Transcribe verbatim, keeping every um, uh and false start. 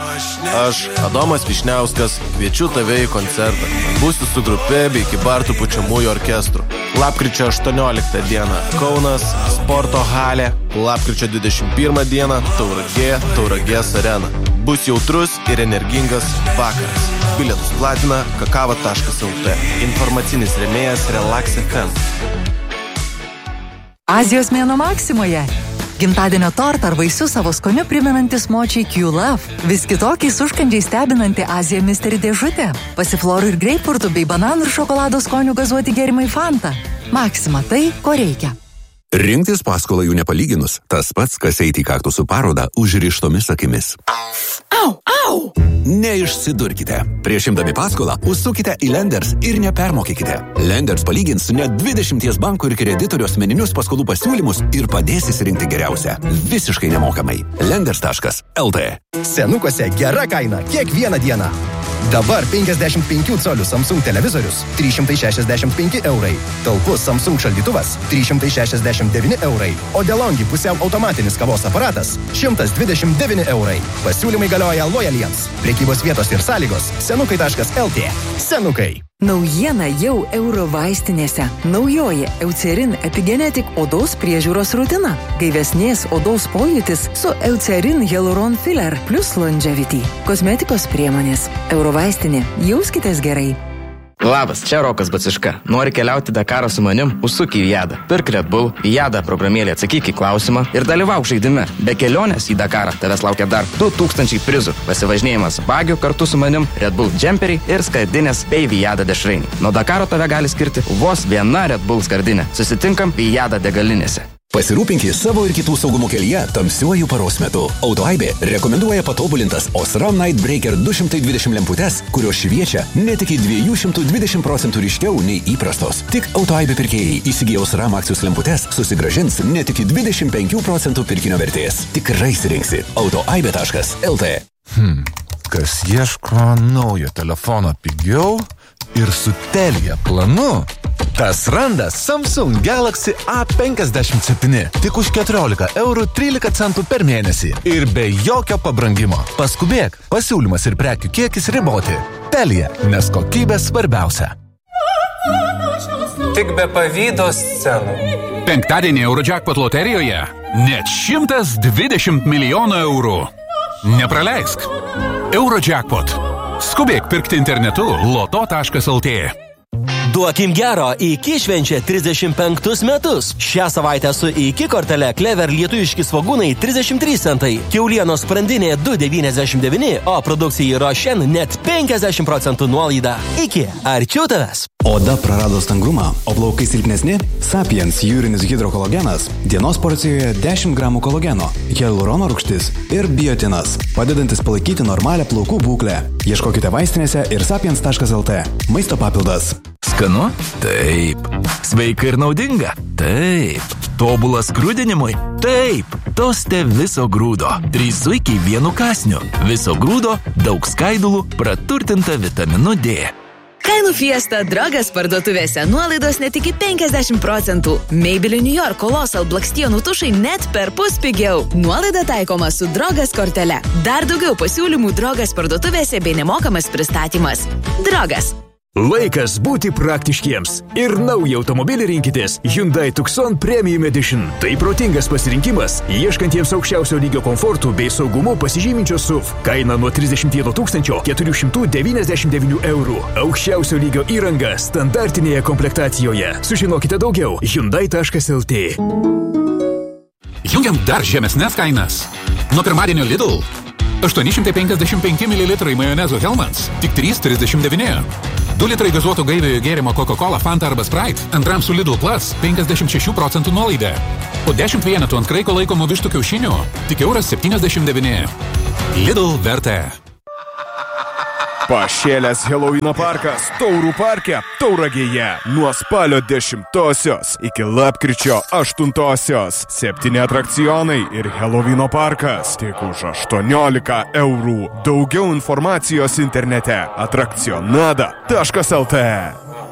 Aš, Adomas Vyšniauskas, kviečiu tave į koncertą. Būsiu su grupė bei Kybartų pučiamųjų orkestru. Lapkričio aštuonioliktą dieną Kaunas, Sporto halė. Lapkričio dvidešimt pirmą dieną Tauragė, Tauragės arena. Bus jautrus ir energingas vakaras. Bilietus platina kakava taškas lt. Informacinis rėmėjas Relax F M. Azijos mėnuo Maksimoje. Gimtadienio tortą ar vaisius savo skoniu primenantis močiai Q-Love. Vis kitokiais užkandžiai stebinanti Azija Mystery dėžutė. Pasiflorų ir greipfurtų bei bananų ir šokolado skonių gazuoti gėrimai Fanta. Maksima tai, ko reikia. Rinktis paskolą jų nepalyginus, tas pats, kas eiti į kaktusų parodą užrištomis akimis. Au, au! Neišsidurkite. Prieš imdami paskolą, užsukite į Lenders ir nepermokykite. Lenders palygins net dvidešimties bankų ir kreditorių asmeninius paskolų pasiūlymus ir padės įsirinkti geriausią. Visiškai nemokamai. Lenders taškas lt. Senukuose gera kaina kiekvieną dieną. Dabar penkiasdešimt penkių colių Samsung televizorius trys šimtai šešiasdešimt penki eurai. Talpus Samsung šaldytuvas trys šimtai šešiasdešimt devyni eurai. O DeLonghi pusiau automatinis kavos aparatas šimtas dvidešimt devyni eurai. Pasiūlymai galioja lojaliems. Prekybos vietos ir sąlygos senukai taškas lt. Senukai. Naujiena jau Euro vaistinėse. Naujoji Eucerin Epigenetic odos priežiūros rutina. Gaivesnės odos pojūtis su Eucerin Hyaluron Filler plus Longevity. Kosmetikos priemonės. Euro vaistinė. Jauskitės gerai. Labas, čia Rokas Baciška. Nori keliauti Dakarą su manim? Užsuk į Jadą. Pirk Red Bull, į Jadą programėlį atsakyk į klausimą ir dalyvauk žaidime. Be kelionės į Dakarą tavęs laukia dar du tūkstančiai prizų. Pasivažinėjimas bagiu kartu su manim, Red Bull džemperiai ir skardinės bei Vijada dešrainiai. Nuo Dakaro tave gali skirti vos viena Red Bull skardinė. Susitinkam Vijada degalinėse. Pasirūpinkite savo ir kitų saugumo kelyje tamsiuoju paros metu. AutoAibė rekomenduoja patobulintas Osram Night Breaker du šimtai dvidešimt lemputes, kurios šviečia net iki dviejų šimtų dvidešimt procentų ryškiau nei įprastos. Tik AutoAibė pirkėjai įsigiję Osram akcijos lemputes susigrąžins net iki dvidešimt penkių procentų pirkinio vertės. Tikrai sirinksi. autoaibė taškas lt. Hmm, kas ieško naujo telefono pigiau ir su Telia planu, tas randa Samsung Galaxy A penkiasdešimt septyni. Tik už keturiolika eurų trylika centų per mėnesį. Ir be jokio pabrangimo. Paskubėk, pasiūlymas ir prekių kiekis riboti. Telia, nes kokybė svarbiausia. Tik be pavydo scenų. Penktadienį Eurojackpot loterijoje net šimtas dvidešimt milijonų eurų. Nepraleisk. Eurojackpot. Skubėk pirkti internetu loto taškas lt. Duokim gero, iki švenčia trisdešimt penktus metus. Šią savaitę su iki kortele Clever lietuviški svogūnai trisdešimt trys centai, kiaulienos sprandinė du devyniasdešimt devyni, o produkcijai Rošen net penkiasdešimt procentų nuolaida. Iki, arčiau tavęs. Oda prarado stangrumą, o plaukai silpnesni? Sapiens jūrinis hidrokolagenas. Dienos porcijoje dešimt gramų kolageno, hialurono rūgštis ir biotinas, padedantis palaikyti normalią plaukų būklę. Ieškokite vaistinėse ir sapiens taškas lt. Maisto papildas. Skanu? Taip. Sveika ir naudinga? Taip. Tobulas grūdinimui? Taip. Toste viso grūdo. Trys zuikiai vienu kąsniu. Viso grūdo, daug skaidulų, praturtinta vitaminu D. Kainų fiesta Drogas parduotuvėse. Nuolaidos net iki penkiasdešimt procentų. Maybelline New York Colossal blakstienų tušai net per pus pigiau. Nuolaida taikoma su Drogas kortele. Dar daugiau pasiūlymų Drogas parduotuvėse bei nemokamas pristatymas. Drogas. Laikas būti praktiškiems. Ir naują automobilį rinkitės Hyundai Tucson Premium Edition. Tai protingas pasirinkimas, ieškantiems aukščiausio lygio komfortų bei saugumu pasižyminčio S U V. Kaina nuo trisdešimt vieno tūkstančio keturių šimtų devyniasdešimt devynių eurų. Aukščiausio lygio įranga standartinėje komplektacijoje. Sužinokite daugiau hyundai taškas lt. Jungiam dar žemesnės kainas. Nuo pirmadienio Lidl. aštuoni šimtai penkiasdešimt penki mililitrai majonezo Hellmann's. Tik trys trisdešimt devyni. du litrai gazuoto gaiviojo gėrimo Coca-Cola, Fanta arba Sprite. Antram su Lidl Plus penkiasdešimt šešių procentų nuolaida. Po dešimt vienetų ant kraiko laikomų vištų kiaušinių. Tik euras septyniasdešimt devyni. Lidl vertė. Pašėlęs Helovyno parkas Taurų parke Tauragėje nuo spalio dešimtosios iki lapkričio aštuntosios. Septyni atrakcionai ir Helovyno parkas tik už aštuoniolika eurų. Daugiau informacijos internete atrakcionada taškas lt.